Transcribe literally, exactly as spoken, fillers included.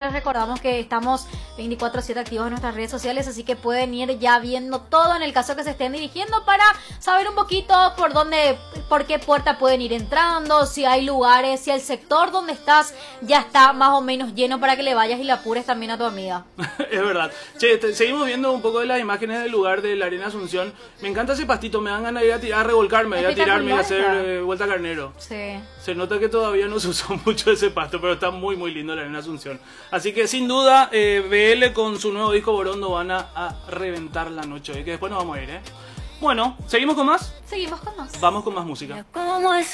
les recordamos que estamos veinticuatro siete activos en nuestras redes sociales, así que pueden ir ya viendo todo en el caso que se estén dirigiendo para saber un poquito por dónde, por qué puerta pueden ir entrando, si hay lugares, si el sector donde estás ya está más o menos lleno para que le vayas y le apures también a tu amiga. Es verdad. Che, te, seguimos viendo un poco de las imágenes del lugar de la Arena Asunción. Me encanta ese pastito, me dan ganas de ir a, tirar, a revolcarme, a tirarme y a hacer eh, vuelta carnero. Sí. Se nota que todavía no se usó mucho ese pasto, pero está muy muy lindo la Arena Asunción. Así que sin duda, eh, B L con su nuevo disco Borondo van a, a reventar la noche, y que después nos vamos a ir, ¿eh? Bueno, ¿seguimos con más? Seguimos con más. Vamos con más música. ¿Cómo es?